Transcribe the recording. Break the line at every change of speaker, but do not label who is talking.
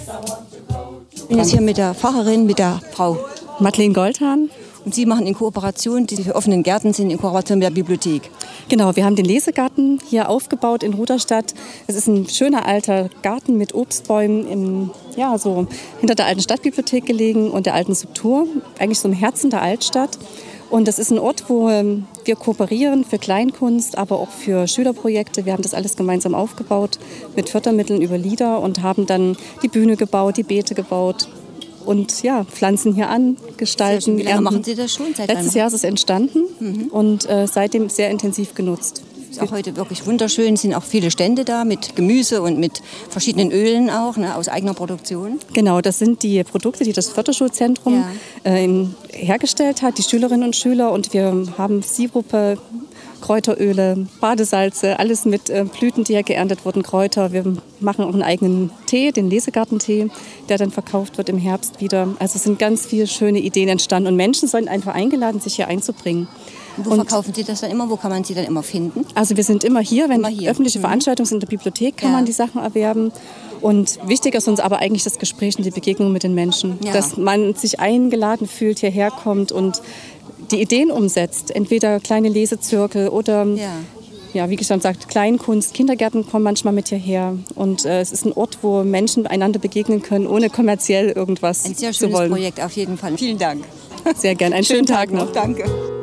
Ich bin jetzt hier mit der Pfarrerin, mit der Frau
Madeleine Goldhahn.
Und Sie machen in Kooperation, die für offenen Gärten sind, in Kooperation mit der Bibliothek.
Genau, wir haben den Lesegarten hier aufgebaut in Rudolstadt. Es ist ein schöner alter Garten mit Obstbäumen so hinter der alten Stadtbibliothek gelegen und der alten Subtur, eigentlich so im Herzen der Altstadt. Und das ist ein Ort, wo wir kooperieren für Kleinkunst, aber auch für Schülerprojekte. Wir haben das alles gemeinsam aufgebaut mit Fördermitteln über Lieder und haben dann die Bühne gebaut, die Beete gebaut. Und pflanzen hier an, gestalten.
Wie lange machen Sie das schon?
Letztes Jahr ist es entstanden und seitdem sehr intensiv genutzt.
Ist auch heute wirklich wunderschön, sind auch viele Stände da mit Gemüse und mit verschiedenen Ölen auch, aus eigener Produktion.
Genau, das sind die Produkte, die das Förderschulzentrum hergestellt hat, die Schülerinnen und Schüler. Und wir haben Sirupe, Kräuteröle, Badesalze, alles mit Blüten, die ja geerntet wurden, Kräuter. Wir machen auch einen eigenen Tee, den Lesegartentee, der dann verkauft wird im Herbst wieder. Also es sind ganz viele schöne Ideen entstanden und Menschen sind einfach eingeladen, sich hier einzubringen.
Und wo verkaufen Sie das dann immer? Wo kann man Sie dann immer finden?
Also wir sind immer hier, wenn öffentliche Veranstaltungen sind in der Bibliothek, kann man die Sachen erwerben. Und wichtig ist uns aber eigentlich das Gespräch und die Begegnung mit den Menschen. Ja. Dass man sich eingeladen fühlt, hierher kommt und die Ideen umsetzt. Entweder kleine Lesezirkel oder, wie gesagt, Kleinkunst. Kindergärten kommen manchmal mit hierher. Und es ist ein Ort, wo Menschen einander begegnen können, ohne kommerziell irgendwas zu wollen.
Ein sehr schönes Projekt auf jeden Fall. Vielen Dank.
Sehr gern. Einen schönen Tag noch.
Danke.